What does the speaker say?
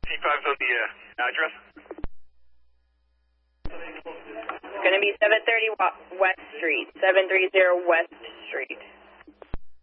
T5's on the address. It's going to be 730 West Street, 730 West Street.